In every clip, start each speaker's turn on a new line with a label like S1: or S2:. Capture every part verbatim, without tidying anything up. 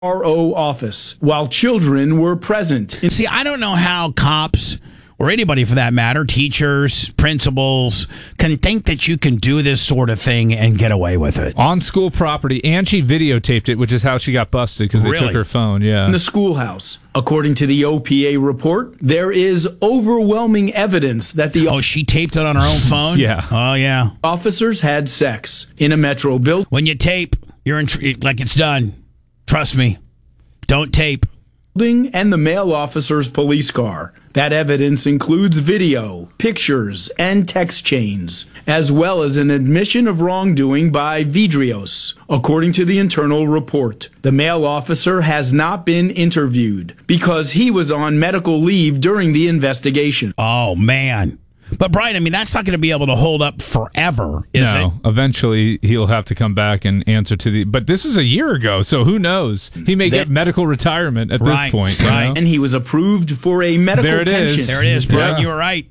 S1: R O office while children were present.
S2: See, I don't know how cops, or anybody for that matter, teachers, principals, can think that you can do this sort of thing and get away with it.
S3: On school property, and she videotaped it, which is how she got busted, because they
S2: Really?
S3: took her phone, yeah.
S1: In the schoolhouse. According to the O P A report, there is overwhelming evidence that the
S2: Oh, she taped it on her own phone?
S3: Yeah.
S2: Oh, yeah.
S1: officers had sex in a metro building.
S2: When you tape, you're in, like it's done. Trust me. Don't tape.
S1: And the male officer's police car. That evidence includes video, pictures, and text chains, as well as an admission of wrongdoing by Vidrios. According to the internal report, the male officer has not been interviewed because he was on medical leave during the investigation.
S2: Oh, man. But, Brian, I mean, that's not going to be able to hold up forever, is
S3: no,
S2: it?
S3: eventually he'll have to come back and answer to the... But this is a year ago, so who knows? He may
S1: That-
S3: get medical retirement at
S2: Right,
S3: this point. you
S2: right.
S3: know?
S1: And he was approved for a medical
S3: There it is.
S1: pension.
S2: There it is, Brian.
S3: Yeah.
S2: You were right.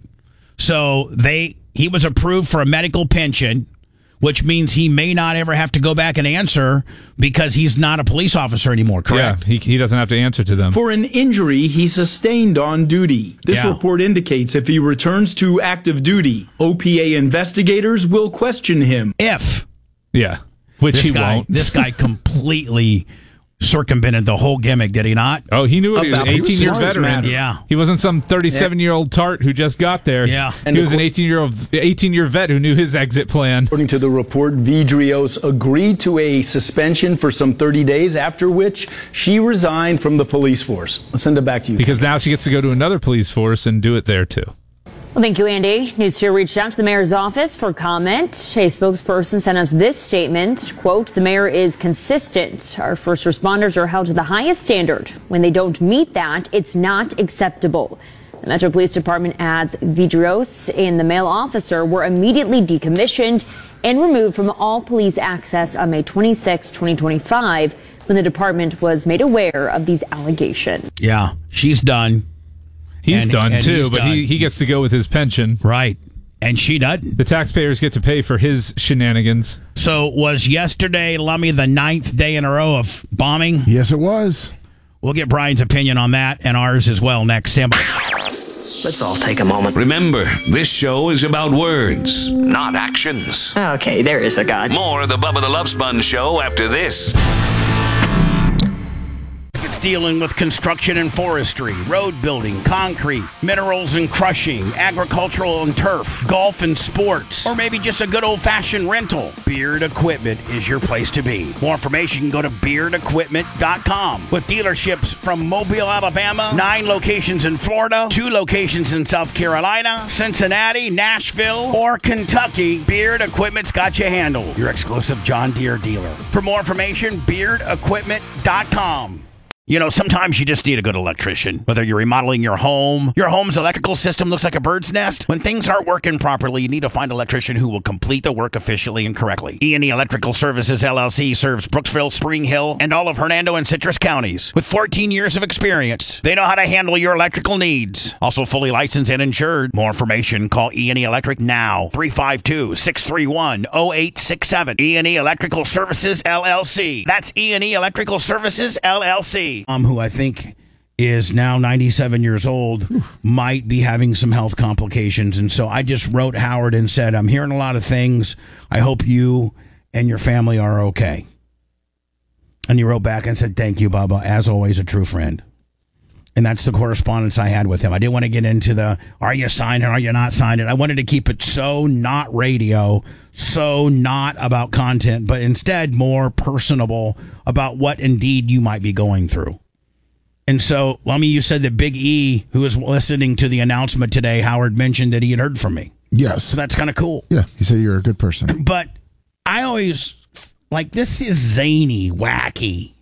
S2: So they he was approved for a medical pension, which means he may not ever have to go back and answer because he's not a police officer anymore, correct?
S3: Yeah, he, he doesn't have to answer to them.
S1: For an injury he sustained on duty. This
S2: Yeah.
S1: report indicates if he returns to active duty, O P A investigators will question him.
S2: If
S3: Yeah, which
S2: this
S3: he
S2: guy,
S3: won't.
S2: this guy completely circumvented the whole gimmick, did he not?
S3: Oh, he knew it. He was an
S1: About
S3: eighteen-year
S1: smarts
S3: veteran.
S1: matter.
S2: Yeah.
S3: He wasn't some thirty-seven-year-old tart who just got there.
S2: Yeah.
S1: And
S3: he was an
S1: acco-
S3: eighteen-year-old, eighteen-year vet who knew his exit plan.
S1: According to the report, Vidrios agreed to a suspension for some thirty days, after which she resigned from the police force. I'll send it back to you.
S3: Because now she gets to go to another police force and do it there, too.
S4: Well, thank you, Andy. News Here reached out to the mayor's office for comment. A spokesperson sent us this statement, quote, "The mayor is consistent. Our first responders are held to the highest standard. When they don't meet that, it's not acceptable." The Metro Police Department adds Vidrios and the male officer were immediately decommissioned and removed from all police access on May twenty-sixth, twenty twenty-five, when the department was made aware of these allegations.
S2: Yeah, she's done.
S3: He's
S2: And-
S3: done,
S2: and
S3: too,
S2: he's
S3: but
S2: done.
S3: He, he gets to go with his pension.
S2: Right. And she doesn't.
S3: The taxpayers get to pay for his shenanigans.
S2: So was yesterday, Lummy, the ninth day in a row of bombing?
S5: Yes, it was.
S2: We'll get Brian's opinion on that and ours as well next. Stand by.
S6: Let's all take a moment.
S7: Remember, this show is about words, not actions.
S6: Okay, there is a God.
S7: More of the Bubba the Love Sponge show after this.
S2: It's dealing with construction and forestry, road building, concrete, minerals and crushing, agricultural and turf, golf and sports, or maybe just a good old-fashioned rental. Beard Equipment is your place to be. More information, go to beard equipment dot com. With dealerships from Mobile, Alabama, nine locations in Florida, two locations in South Carolina, Cincinnati, Nashville, or Kentucky, Beard Equipment's got you handled. Your exclusive John Deere dealer. For more information, beard equipment dot com. You know, sometimes you just need a good electrician. Whether you're remodeling your home, your home's electrical system looks like a bird's nest. When things aren't working properly, you need to find an electrician who will complete the work efficiently and correctly. E and E Electrical Services, L L C serves Brooksville, Spring Hill, and all of Hernando and Citrus counties. With fourteen years of experience, they know how to handle your electrical needs. Also fully licensed and insured. More information, call E and E Electric now. three five two, six three one, zero eight six seven. E and E Electrical Services, L L C. That's E and E Electrical Services, L L C. Um, who I think is now ninety-seven years old, might be having some health complications. And so I just wrote Howard and said, I'm hearing a lot of things. I hope you and your family are okay. And he wrote back and said, thank you, Bubba. As always, a true friend. And that's the correspondence I had with him. I didn't want to get into the, are you signed it, are you not signed it? I wanted to keep it so not radio, so not about content, but instead more personable about what indeed you might be going through. And so, Lummy, you said that Big E, who was listening to the announcement today, Howard mentioned that he had heard from me.
S5: Yes.
S2: So that's kind of cool.
S5: Yeah, he said you're a good person.
S2: But I always, like, this is zany, wacky.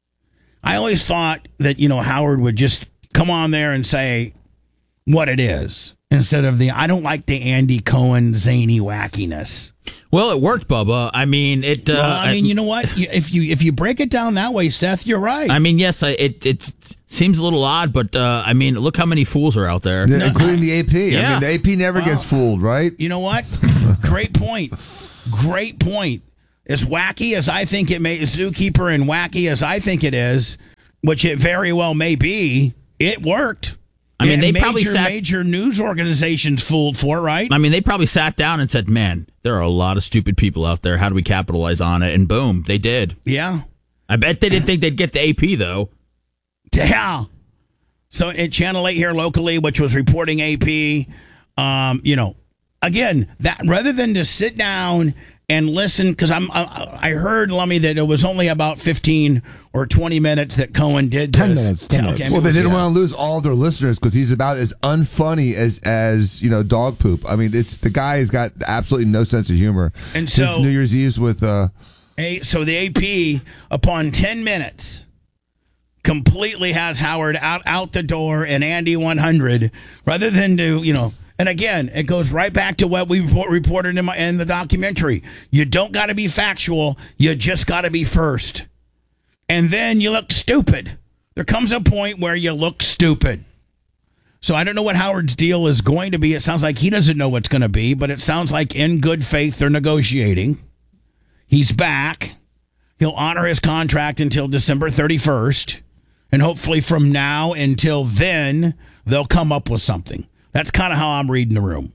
S2: I always thought that, you know, Howard would just come on there and say what it is instead of the, I don't like the Andy Cohen zany wackiness.
S8: Well, it worked, Bubba. I mean, it. Uh,
S2: Well, I mean, you know what? If you if you break it down that way, Seth, you're right.
S8: I mean, yes, I, it it seems a little odd, but uh, I mean, look how many fools are out there,
S9: Yeah, including the A P.
S8: Yeah.
S9: I mean, the A P never
S2: Wow.
S9: gets fooled, right?
S2: You know what? Great point. Great point. as wacky as I think it may, Zookeeper and wacky as I think it is, which it very well may be, it worked.
S8: I mean,
S2: And
S8: they
S2: major,
S8: probably sat.
S2: major news organizations fooled for it, right?
S8: I mean, they probably sat down and said, "Man, there are a lot of stupid people out there. How do we capitalize on it?" And boom, they did.
S2: Yeah.
S8: I bet they didn't think they'd get the A P though.
S2: Yeah. So at Channel eight here locally, which was reporting A P, um, you know, again, that rather than to sit down and listen, because I'm I, I heard, Lummy, that it was only about fifteen or twenty minutes that Cohen did this.
S5: ten minutes. ten
S2: Okay,
S5: minutes.
S9: Well, they didn't
S2: yeah.
S9: want to lose all of their listeners because he's about as unfunny as as you know dog poop. I mean, it's the guy has got absolutely no sense of humor.
S2: And
S9: His
S2: so-
S9: New Year's Eve with uh,
S2: A, so the A P, upon ten minutes, completely has Howard out, out the door and Andy one hundred, rather than to, you know, and again, it goes right back to what we report, reported in, my, in the documentary. You don't got to be factual. You just got to be first. And then you look stupid. There comes a point where you look stupid. So I don't know what Howard's deal is going to be. It sounds like he doesn't know what's going to be, but it sounds like in good faith they're negotiating. He's back. He'll honor his contract until December thirty-first. And hopefully from now until then, they'll come up with something. That's kind of how I'm reading the room.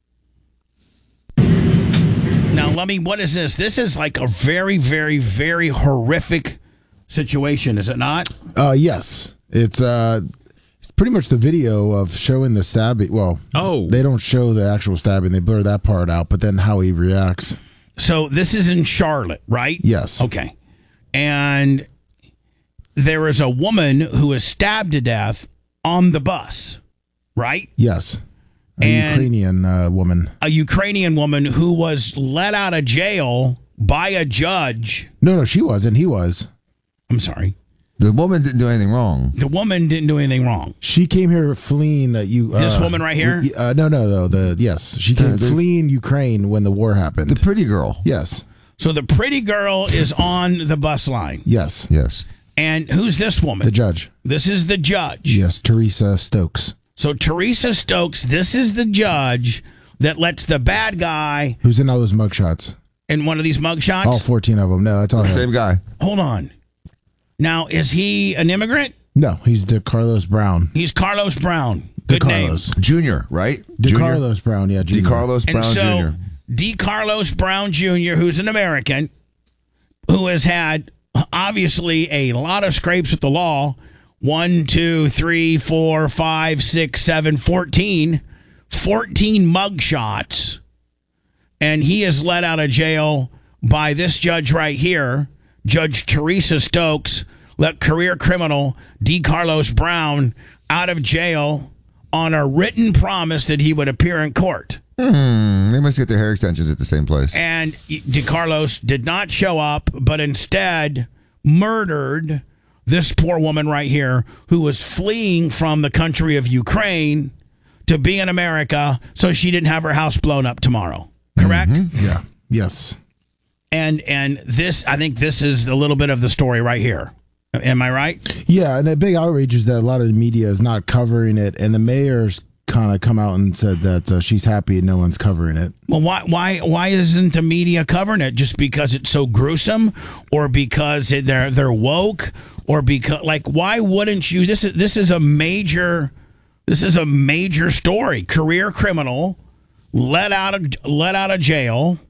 S2: Now, Lummy, what is this? This is like a very, very, very horrific situation, is it not?
S5: Uh, yes, it's uh, it's pretty much the video of showing the stabbing. Well,
S3: Oh.
S5: they don't show the actual stabbing; they blur that part out. But then how he reacts.
S2: So this is in Charlotte, right?
S5: Yes.
S2: Okay. And there is a woman who was stabbed to death on the bus, right?
S5: Yes, a
S2: And-
S5: Ukrainian uh, woman.
S2: A Ukrainian woman who was let out of jail by a judge.
S5: No, no, she wasn't. He was.
S2: I'm sorry.
S9: the woman didn't do anything wrong.
S2: The woman didn't do anything wrong.
S5: She came here fleeing. Uh, you. Uh,
S2: This woman right here?
S5: Uh, no, no, no. The yes, she came
S9: The- the-
S5: fleeing Ukraine when the war happened.
S9: The pretty girl.
S5: yes,
S2: So the pretty girl is on the bus line.
S5: yes.
S9: Yes.
S2: And who's this woman?
S5: The judge.
S2: This is the judge.
S5: Yes, Teresa Stokes,
S2: So Teresa Stokes, this is the judge that lets the bad guy
S5: who's in all those mugshots.
S2: in one of these mugshots.
S5: All fourteen of them. No, that's all.
S9: The
S5: him.
S9: same guy.
S2: Hold on. Now, is he an immigrant?
S5: No, he's the Carlos Brown.
S2: He's Carlos Brown. Good name.
S5: Carlos.
S9: Junior, right?
S5: De
S9: Junior.
S5: Carlos Brown. Yeah,
S9: De
S5: Junior.
S9: Carlos
S2: And
S9: Brown
S2: so,
S9: Junior
S2: D. Carlos Brown Junior, who's an American, who has had obviously a lot of scrapes with the law. One, two, three, four, five, six, seven, fourteen. fourteen mugshots. And he is let out of jail by this judge right here, Judge Teresa Stokes, let career criminal D. Carlos Brown out of jail on a written promise that he would appear in court.
S9: Hmm, they must get their hair extensions at the same place.
S2: And DeCarlos did not show up, but instead murdered this poor woman right here who was fleeing from the country of Ukraine to be in America so she didn't have her house blown up tomorrow. Correct?
S5: Yeah. Yes.
S2: And and this, I think this is a little bit of the story right here. Am I right?
S5: Yeah, and the big outrage is that a lot of the media is not covering it, and the mayor's kind of come out and said that uh, she's happy and no one's covering it.
S2: Well, why why why isn't the media covering it? Just because it's so gruesome, or because it, they're they're woke, or because like why wouldn't you? This is this is a major this is a major story. Career criminal let out of let out of jail,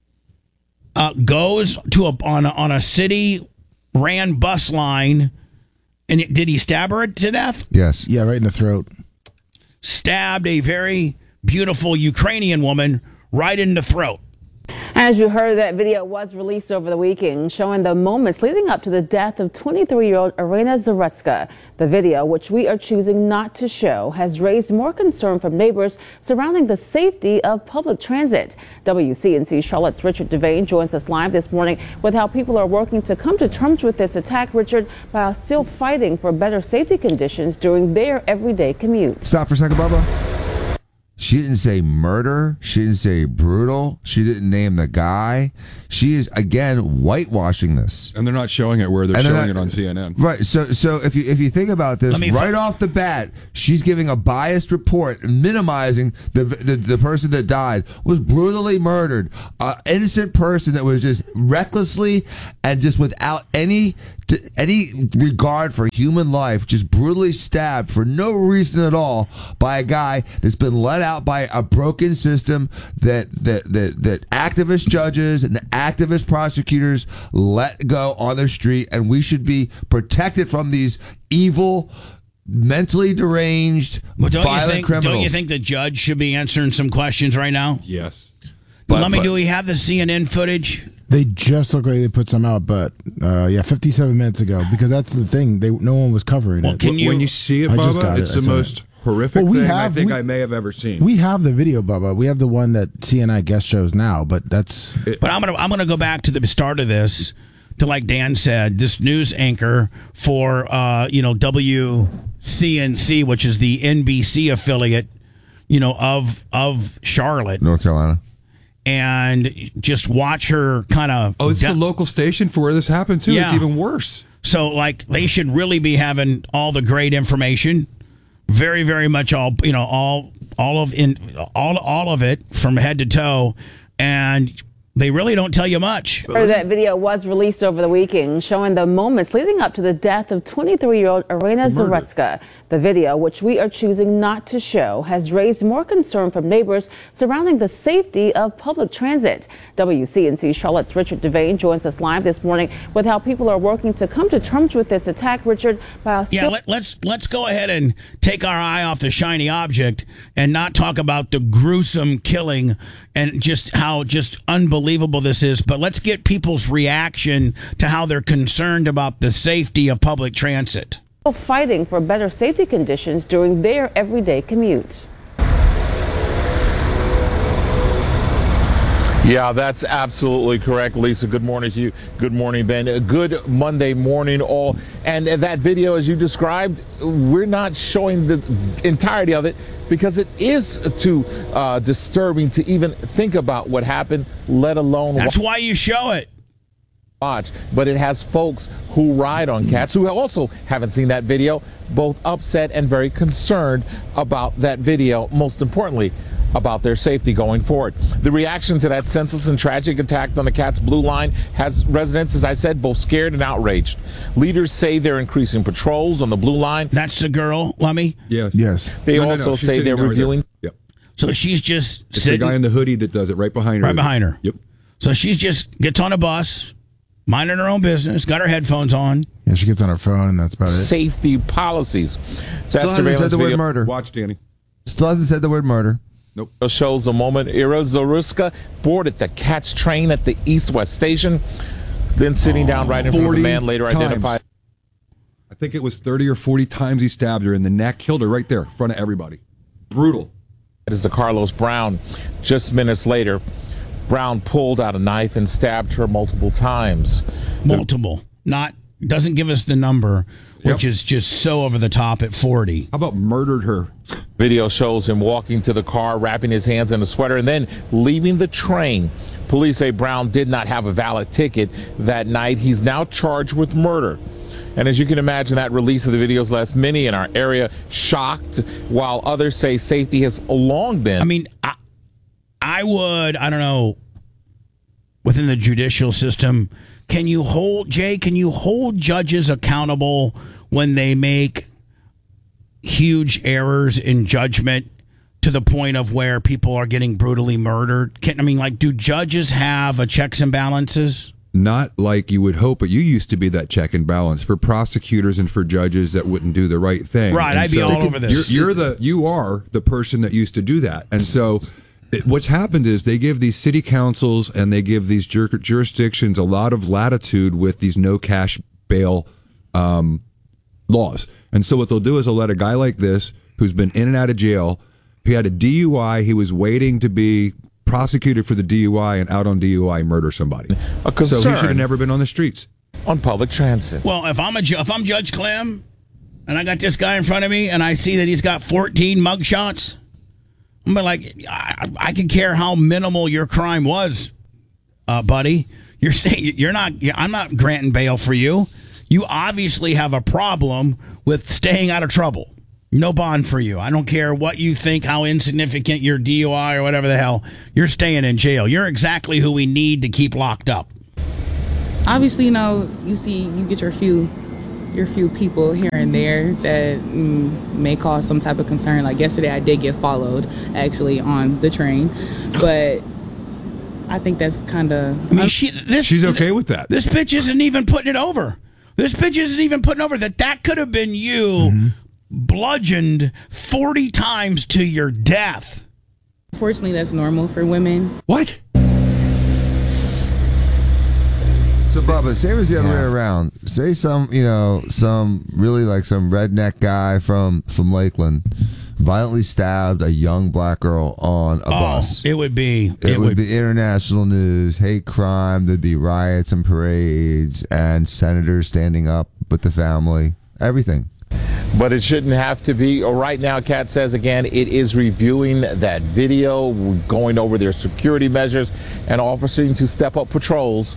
S2: uh, goes to a on a, on a city ran bus line, and it, did he stab her to death?
S9: Yes.
S5: Yeah, right in the throat.
S2: Stabbed a very beautiful Ukrainian woman right in the throat.
S10: As you heard, that video was released over the weekend showing the moments leading up to the death of twenty-three-year-old Irina Zaretska. The video, which we are choosing not to show, has raised more concern from neighbors surrounding the safety of public transit. W C N C Charlotte's Richard Devane joins us live this morning with how people are working to come to terms with this attack, Richard, while still fighting for better safety conditions during their everyday commute.
S9: Stop for a second, Bubba. She didn't say murder. She didn't say brutal. She didn't name the guy. She is, again, whitewashing this.
S11: And they're not showing it where they're
S9: And they're
S11: showing
S9: not-
S11: it on C N N.
S9: Right. So so if you if you think about this,
S2: Let me
S9: right
S2: fi-
S9: off the bat, she's giving a biased report, minimizing the the, the person that died was brutally murdered. An innocent person that was just recklessly and just without any t- any regard for human life, just brutally stabbed for no reason at all by a guy that's been let out by a broken system that that that, that activist judges and activist prosecutors let go on the street, and we should be protected from these evil, mentally deranged,
S2: Well, don't
S9: violent
S2: you think,
S9: criminals.
S2: Don't you think the judge should be answering some questions right now?
S11: Yes.
S9: But-
S2: Let me.
S9: but-
S2: Do we have the C N N footage?
S5: They just look like they put some out, but uh, yeah, fifty-seven minutes ago. Because that's the thing, they no one was covering
S2: Well,
S5: it.
S2: can you?
S11: When you see it,
S5: I just
S11: Bubba,
S5: got it.
S11: it's
S5: I
S11: the
S5: saw
S11: most
S5: it.
S11: horrific
S5: Well, we
S11: thing
S5: have-
S11: I think
S5: we-
S11: I may have ever seen.
S5: We have the video, Bubba. We have the one that C N I guest shows now, but that's
S2: But I'm gonna I'm gonna go back to the start of this, to like Dan said, this news anchor for uh, you know W C N C, which is the N B C affiliate, you know of of Charlotte,
S9: North Carolina.
S2: and just watch her kind of.
S11: Oh, it's the local station for where this happened, too. It's
S2: Yeah.
S11: even worse.
S2: So, like, they should really be having all the great information, very, very much all you know, all all of in all all of it from head to toe, and they really don't tell you much.
S10: That video was released over the weekend, showing the moments leading up to the death of twenty-three-year-old Irina Zaretska. The video, which we are choosing not to show, has raised more concern from neighbors surrounding the safety of public transit. W C N C Charlotte's Richard Devane joins us live this morning with how people are working to come to terms with this attack. Richard, by
S2: Yeah, let, let's let's go ahead and take our eye off the shiny object and not talk about the gruesome killing and just how just unbelievable this is. But let's get people's reaction to how they're concerned about the safety of public transit.
S10: fighting for better safety conditions during their everyday commutes.
S12: Yeah, that's absolutely correct, Lisa. Good morning to you. Good morning, Ben. A good Monday morning, all. And that video, as you described, we're not showing the entirety of it because it is too uh, disturbing to even think about what happened, let alone
S2: That's why you show it.
S12: watch. But it has folks who ride on cats who also haven't seen that video, both upset and very concerned about that video, most importantly, about their safety going forward. The reaction to that senseless and tragic attack on the Cats Blue Line has residents, as I said, both scared and outraged. Leaders say they're increasing patrols on the Blue Line.
S2: That's the girl, Lummy?
S11: Yes.
S5: yes.
S12: They
S11: No, no, no,
S12: also
S11: she's
S12: say
S11: sitting
S12: they're
S11: down right there.
S12: reviewing.
S11: Yep.
S2: So she's just
S11: It's
S2: sitting
S11: the guy in the hoodie that does it right behind her.
S2: right behind her.
S11: Yep.
S2: So she's just gets on a bus, minding her own business, got her headphones on.
S5: Yeah, she gets on her phone, and that's about it.
S12: Safety policies. That
S9: Still hasn't said
S12: surveillance
S9: the word
S12: video
S9: murder.
S11: Watch, Danny.
S9: Still hasn't said the word murder.
S12: shows the moment Ira Zaruska boarded the Cats train at the East-West station, then sitting down right in front of a
S11: forty
S12: man later
S11: times.
S12: identified.
S11: I think it was thirty or forty times he stabbed her in the neck, killed her right there in front of everybody. Brutal.
S12: That is the Carlos Brown. Just minutes later, Brown pulled out a knife and stabbed her multiple times.
S2: Multiple. Not doesn't give us the number, which
S11: Yep.
S2: is just so over the top at forty.
S11: How about murdered her?
S12: Video shows him walking to the car, wrapping his hands in a sweater, and then leaving the train. Police say Brown did not have a valid ticket that night. He's now charged with murder. And as you can imagine, that release of the videos left many in our area shocked, while others say safety has long been.
S2: I mean, I, I would, I don't know, within the judicial system, can you hold, Jay, can you hold judges accountable when they make huge errors in judgment to the point of where people are getting brutally murdered? Can, I mean, like, do judges have a checks and balances?
S11: Not like you would hope, but you used to be that check and balance for prosecutors and for judges that wouldn't do the right thing.
S2: Right,
S11: And
S2: I'd be all over this.
S11: You're, you're the you are the person that used to do that, and so it, what's happened is they give these city councils and they give these jur- jurisdictions a lot of latitude with these no cash bail um, laws, and so what they'll do is they'll let a guy like this who's been in and out of jail, he had a D U I, he was waiting to be prosecuted for the D U I and out on D U I murder somebody.
S12: A concern
S11: So he should have never been on the streets.
S12: on public transit.
S2: Well, if I'm a ju- if I'm Judge Clem, and I got this guy in front of me, and I see that he's got fourteen mugshots, But like, I, I could care how minimal your crime was, uh, buddy. You're staying. You're not. I'm not granting bail for you. You obviously have a problem with staying out of trouble. No bond for you. I don't care what you think, how insignificant your D U I or whatever the hell. You're staying in jail. You're exactly who we need to keep locked up.
S13: Obviously, you know, you see, you get your few, your few people here and there that mm, may cause some type of concern. Like yesterday, I did get followed actually on the train, but I think that's kind of.
S2: I mean, she, this,
S11: she's okay with that.
S2: This bitch isn't even putting it over. This bitch isn't even putting over that that could have been you. Mm-hmm. Bludgeoned forty times to your death.
S13: Fortunately, that's normal for women.
S11: What?
S9: So, Bubba, say it was the other yeah. way around. Say some, you know, some really like some redneck guy from, from Lakeland violently stabbed a young black girl on a
S2: oh,
S9: bus.
S2: It would be.
S9: It,
S2: it
S9: would,
S2: would
S9: be international news, hate crime. There'd be riots and parades and senators standing up with the family. Everything.
S12: But it shouldn't have to be. Right now, Kat says again, it is reviewing that video, going over their security measures, and offering to step up patrols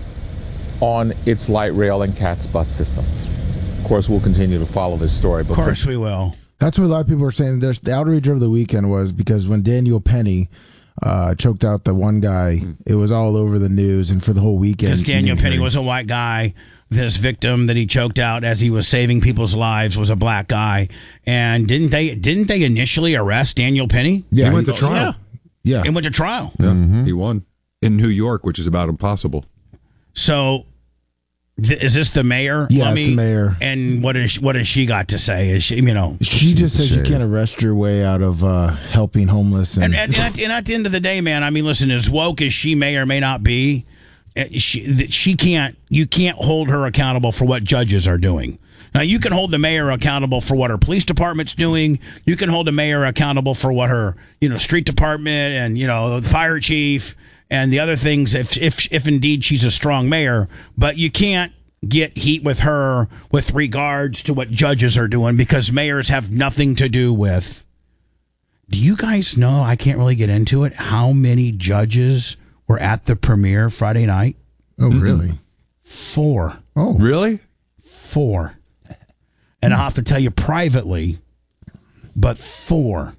S12: on its light rail and Cat's bus systems. Of course, we'll continue to follow this story. But
S2: of course, we will.
S5: That's what a lot of people are saying. There's the outrage over the weekend was because when Daniel Penny uh, choked out the one guy, it was all over the news, and for the whole weekend.
S2: Because Daniel Penny was a white guy. This victim that he choked out as he was saving people's lives was a black guy, and didn't they? Didn't they initially arrest Daniel Penny?
S11: Yeah, he went
S2: he,
S11: to trial.
S2: Yeah, yeah, he went to trial.
S11: Yeah, mm-hmm. He won in New York, which is about impossible.
S2: So, th- is this the mayor?
S5: Yeah,
S2: Lummi?
S5: it's the mayor.
S2: And what is what has she got to say? Is she, you know,
S5: she just says you can't arrest your way out of uh, helping homeless. And,
S2: and, and, and, at, and at the end of the day, man, I mean, listen, as woke as she may or may not be. She, she can't. You can't hold her accountable for what judges are doing. Now, you can hold the mayor accountable for what her police department's doing. You can hold the mayor accountable for what her, you know, street department and, you know, the fire chief and the other things. If if if indeed she's a strong mayor, but you can't get heat with her with regards to what judges are doing because mayors have nothing to do with. Do you guys know? I can't really get into it. How many judges were at the premiere Friday night?
S5: Oh, really?
S2: Four.
S5: Oh,
S11: really?
S2: Four. And I'll have to tell you privately, but four.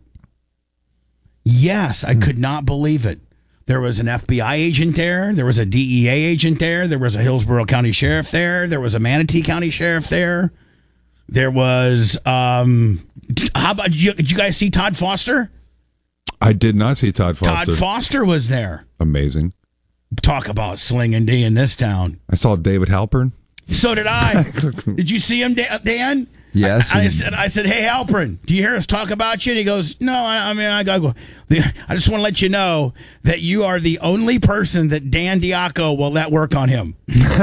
S2: Yes, I could not believe it. There was an F B I agent there. There was a D E A agent there. There was a Hillsborough County Sheriff there. There was a Manatee County Sheriff there. There was, um, how about, did you, did you guys see Todd Foster?
S11: I did not see Todd Foster.
S2: Todd Foster was there.
S11: Amazing.
S2: Talk about slinging D in this town.
S11: I saw David Halpern.
S2: So did I. Did you see him, Dan?
S9: Yes.
S2: I, I said, I said, hey, Halpern, do you hear us talk about you? And he goes, no, I, I mean, I gotta go. I just want to let you know that you are the only person that Dan Diaco will let work on him.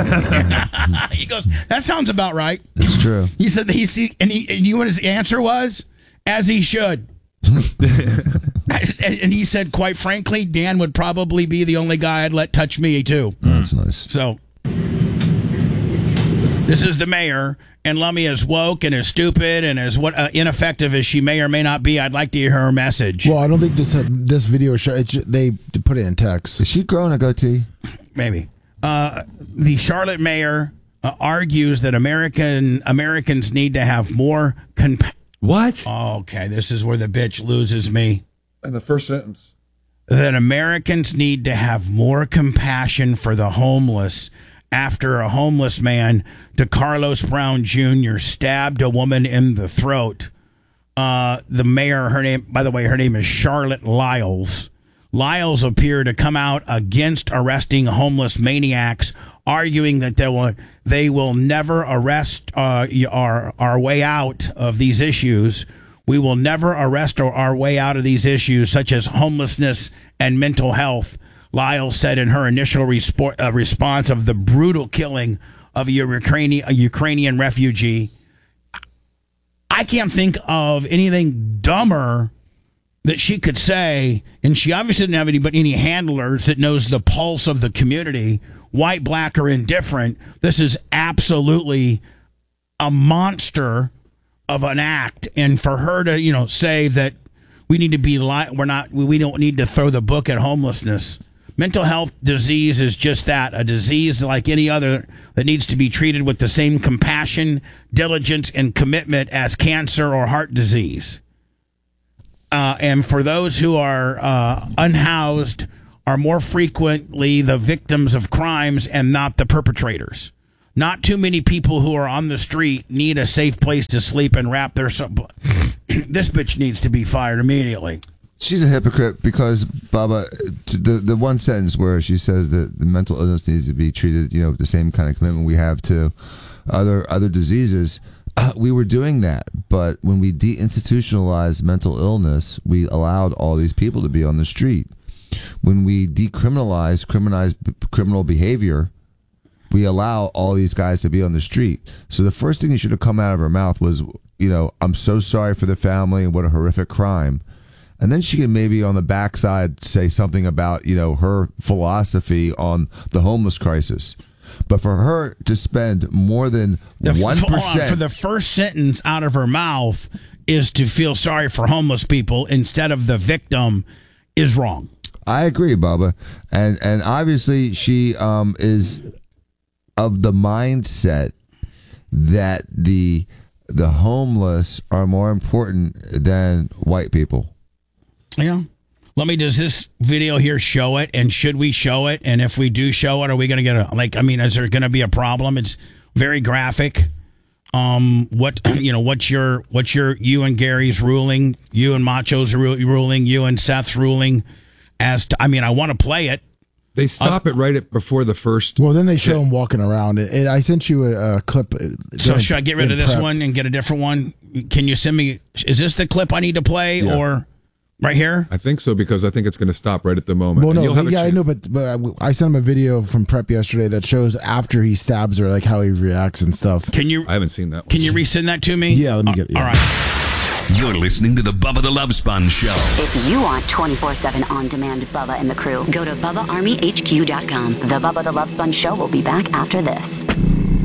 S2: He goes, that sounds about right.
S9: That's true.
S2: He said that he see, and he, and you know what his answer was? As he should. And he said, quite frankly, Dan would probably be the only guy I'd let touch me, too.
S9: That's nice.
S2: So, this is the mayor, and Lummi is woke and is stupid and as what uh, ineffective as she may or may not be. I'd like to hear her message.
S5: Well, I don't think this uh, this video show. It, they put it in text.
S9: Is she growing a goatee?
S2: Maybe. Uh, the Charlotte mayor uh, argues that American Americans need to have more compassion.
S11: What?
S2: Oh, okay, this is where the bitch loses me.
S11: In the first sentence.
S2: That Americans need to have more compassion for the homeless after a homeless man, DeCarlos Brown Junior, stabbed a woman in the throat. Uh, the mayor, her name, by the way, her name is Charlotte Lyles. Lyles appeared to come out against arresting homeless maniacs, arguing that they will, they will never arrest uh, our, our way out of these issues. We will never arrest our, our way out of these issues, such as homelessness and mental health, Lyles said in her initial respo- uh, response of the brutal killing of a Ukrainian, a Ukrainian refugee. I can't think of anything dumber that she could say, and she obviously didn't have any, but any handlers that knows the pulse of the community, white, black, or indifferent. This is absolutely a monster of an act, and for her to, you know, say that We need to be li- we're not we don't need to throw the book at homelessness. Mental health disease is just that, a disease like any other that needs to be treated with the same compassion, diligence, and commitment as cancer or heart disease. Uh, and for those who are uh, unhoused are more frequently the victims of crimes and not the perpetrators. Not too many people who are on the street need a safe place to sleep and wrap their... Sub- this bitch needs to be fired immediately.
S9: She's a hypocrite because, Baba, the the one sentence where she says that the mental illness needs to be treated, you know, with the same kind of commitment we have to other other diseases, uh, we were doing that. But when we deinstitutionalized mental illness, we allowed all these people to be on the street. When we decriminalized criminalized criminal behavior, we allow all these guys to be on the street. So the first thing that should have come out of her mouth was, you know, I'm so sorry for the family and what a horrific crime. And then she can maybe on the backside say something about, you know, her philosophy on the homeless crisis. But for her to spend more than
S2: The f-
S9: one
S2: hold on,
S9: percent
S2: for the first sentence out of her mouth is to feel sorry for homeless people instead of the victim is wrong.
S9: I agree, Bubba. And and obviously she um, is of the mindset that the the homeless are more important than white people.
S2: Yeah. Let me, does this video here show it? And should we show it? And if we do show it, are we going to get a, like, I mean, is there going to be a problem? It's very graphic. Um, what, you know, what's your, what's your, you and Gary's ruling, you and Macho's ru- ruling, you and Seth's ruling as to, I mean, I want to play it.
S11: They stop uh, it right at before the first.
S5: Well, then they show him walking around. And I sent you a, a clip.
S2: So should I get rid of this prep. one and get a different one? Can you send me, is this the clip I need to play yeah. or? Right here?
S11: I think so because I think it's going to stop right at the moment.
S5: Well, no, but, yeah, I know, but, but I sent him a video from Prep yesterday that shows after he stabs her, like how he reacts and stuff.
S2: Can you?
S11: I haven't seen that one.
S2: Can you resend that to me?
S5: Yeah, let me get it. Yeah.
S2: All right.
S7: You're listening to the Bubba the Love Sponge Show.
S14: If you want twenty-four seven on-demand Bubba and the crew, go to Bubba Army H Q dot com. The Bubba the Love Sponge Show will be back after this.